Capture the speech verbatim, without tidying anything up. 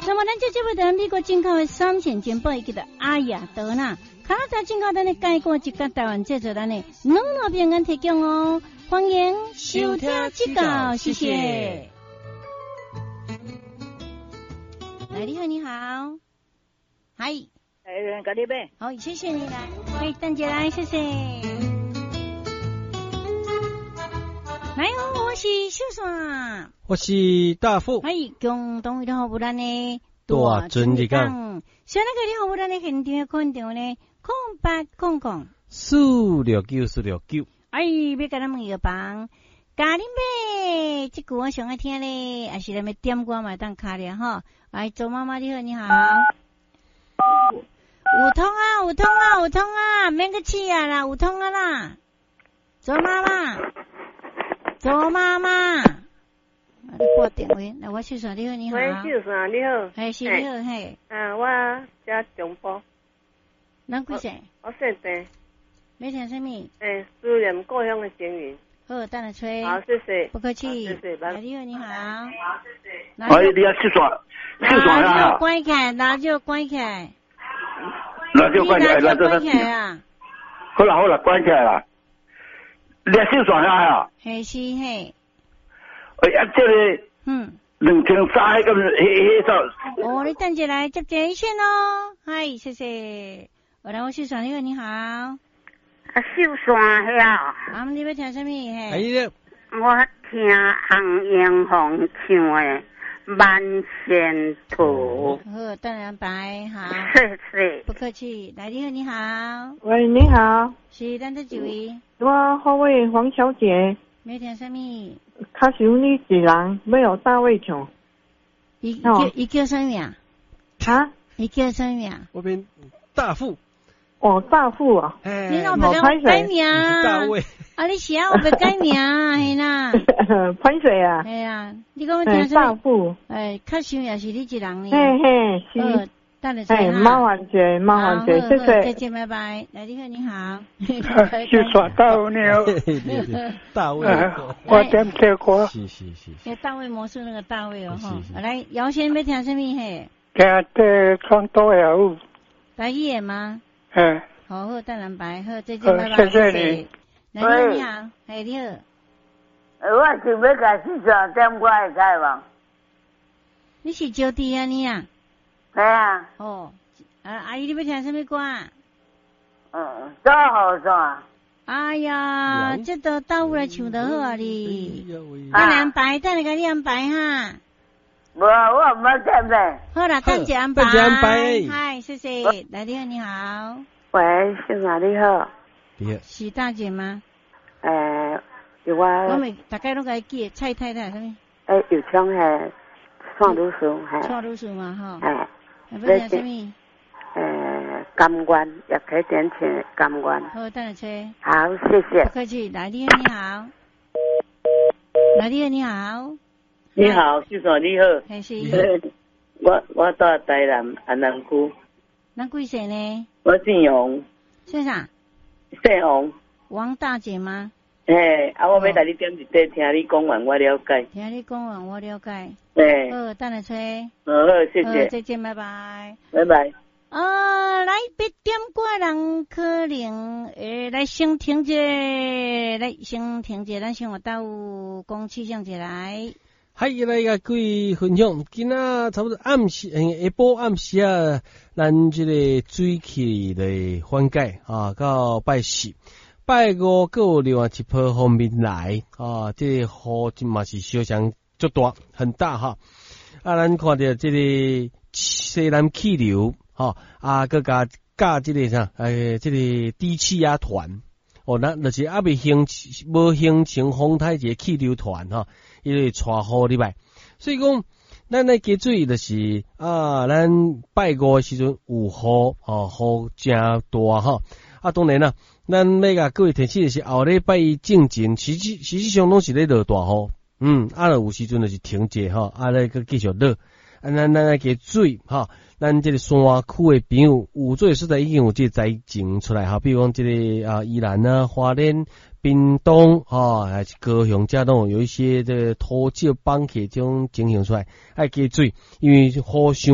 那么咱就这部的美国进口的三线金宝，伊叫做阿雅德纳，卡拉在进口咱的介绍一甲台湾制作咱的两路平安提供哦，欢迎收听指教，谢谢。来，你好，你好，嗨， 哎，搞你呗。 好，谢谢你来，可以等姐来，谢谢。来哦，我是秀爽， 我是大富。 嗨，共同为了服务咱的大尊日讲， 想那个你服务咱的现场看到呢，空八空空四六九四六九。 哎，要甲咱问一个帮。咖喱妹，这句我上爱听咧，还是咱们点歌嘛当卡咧哈。哎，周妈妈你好，你好。有通啊，有通啊，有通啊，免个气啊啦，有通啊啦。周妈妈，周妈妈，你拨电话，来我秀爽你好，你好。 喂，秀爽你好。 嘿，是你好，嘿。 啊，我家中部。 咱几岁？ 我姓郑。 你姓什么？ 诶，思念故乡的情缘。 好，等下吹。 好，谢谢。 不客气。 谢谢，拜拜。 你好，你好。 好，谢谢。 哎，你要秀爽，秀爽啊！ 啊！ 就关起来，那就关起来。 那就关起来，那就关起来啊！ 好了好了，关起来了。你要秀爽啊！ 嘿是嘿。 哎呀，这个嗯， 两千三迄个迄迄种。 哦，你等一下接接一线哦。嗨，谢谢。我来，我秀爽，你好，你好。 啊，秀山遐。 啊，你要听什么？嘿。 哎， 我听洪英红唱的《万仙图》。 好，当然白好。 谢谢。 不客气。来，你好，你好。 喂，你好。 是，咱这几位？ 我好位黄小姐。 要听什么？ 较想你一人，没有大卫唱。 伊叫伊叫什么啊？ 啊？ 伊叫什么啊？ 我边大富。 哦，大富啊！ 哎， 你老别改名啊！ 大卫。 啊，你写我别改名啊，系啦。 潘水啊！ 系啊，你讲我听什么？ 大富。 哎，较想也是你一人呢。 嘿嘿，是。 等下哎，麻烦姐，麻烦姐，谢谢。 再见，拜拜。来，你好，你好。 秀爽大卫你好。 大卫。 我点听歌。 是是是。 那大卫魔术那个大卫哦哈。来，姚先要听什么嘿？ 听这唱多呀舞。 来语言吗？ 嗯。 好好，淡蓝白，好，再见，拜拜。 谢谢你。 你好，你好，哎，你好。 我是要甲秀爽点歌会使无？ 你是招弟啊你啊？ 系啊。 哦，啊阿姨，你要听什么歌啊？ 嗯，早好啥？ 哎呀，这都倒来唱得好啊你。淡蓝白，等下甲你安排哈。 无，我唔要点呗。 好啦，等下安排。 等下安排。 嗨，谢谢。来，你好，你好。 喂，秀爽你好。 你好。 是大姐吗？ 诶，有我。 我咪大概拢该记蔡太太什么？ 诶，有枪系创读书系。 创读书嘛哈。 诶。 要听什么？ 诶，甘愿，也可以点请甘愿。 好，等下吹。 好，谢谢。 不客气。来，你好，你好。来，你好，你好。 你好，秀爽你好。 还是。 我我住台南安南区。 咱几岁呢？ 我姓王。 姓啥？ 姓王。 王大姐吗？ 嘿，啊，我要甲你点一块，听你讲完我了解。 听你讲完我了解。 嘿。 好，等下吹。 好，谢谢。 再见，拜拜。 拜拜。 啊，来别点歌人可能诶，来先听者，来先听者，咱先话到讲气象者来。 嗨，来个各位分享，今仔差不多暗时，下晡暗时啊，咱这个水气的缓解啊，到拜四、拜五各有另外一波方面来啊，这个雨真嘛是小相足大，很大哈。啊，咱看到这个西南气流，哈啊，佮加加这个啥，诶，这个低气压团，哦，那那是还未形无形成风台一个气流团哈。伊会带雨入来，所以讲，咱来加注意就是啊，咱拜五的时阵有雨，哦，雨真大哈。啊，当然啦，咱要甲各位提醒的是后礼拜一正前，实际实际上拢是咧落大雨，嗯，啊，有时阵就是停者哈，啊，来个继续落，啊，咱咱来加注意哈，咱这个山区的朋友有做实在已经有这灾情出来哈，比如讲这个啊，宜兰啊，花莲。屏东啊，还是高雄这种有一些的土石崩起这种情形出来，爱加注意，因为雨伤。